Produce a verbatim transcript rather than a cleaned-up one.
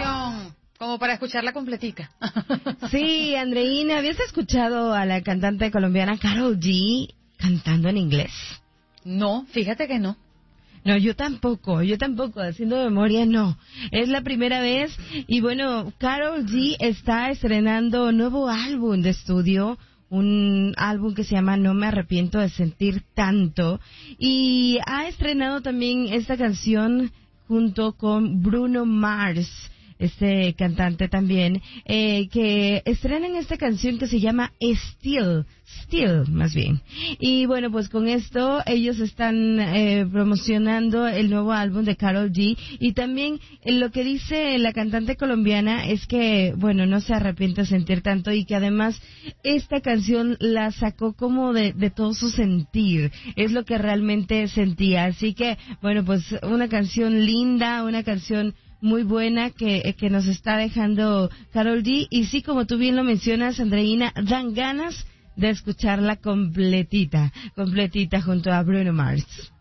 canción como para escucharla completica. Sí, Andreina, ¿habías escuchado a la cantante colombiana Karol G cantando en inglés? No, fíjate que no. No, yo tampoco, yo tampoco, haciendo memoria no. Es la primera vez y bueno, Karol G está estrenando un nuevo álbum de estudio, un álbum que se llama No me arrepiento de sentir tanto, y ha estrenado también esta canción junto con Bruno Mars, este cantante también, eh, que estrenan esta canción que se llama Still, Still más bien. Y bueno, pues con esto ellos están eh, promocionando el nuevo álbum de Karol G, y también eh, lo que dice la cantante colombiana es que, bueno, no se arrepiente de sentir tanto, y que además esta canción la sacó como de, de todo su sentir, es lo que realmente sentía. Así que, bueno, pues una canción linda, una canción muy buena que, que nos está dejando Karol G, y sí, como tú bien lo mencionas, Andreina, dan ganas de escucharla completita, completita junto a Bruno Mars.